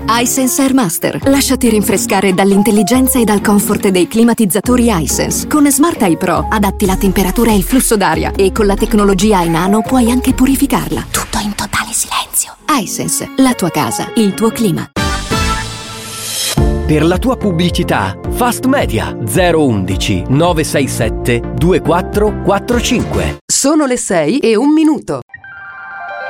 iSense Air Master. Lasciati rinfrescare dall'intelligenza e dal comfort dei climatizzatori iSense. Con Smart Eye Pro adatti la temperatura e il flusso d'aria e con la tecnologia iNano puoi anche purificarla. Tutto in totale silenzio. iSense, la tua casa, il tuo clima. Per la tua pubblicità, Fast Media 011 967 2445. Sono le 6:01.